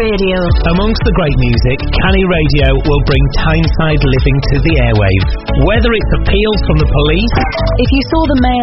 Radio. Amongst the great music, Canny Radio will bring Tyneside living to the airwaves. Whether it's appeals from the police... If you saw the mail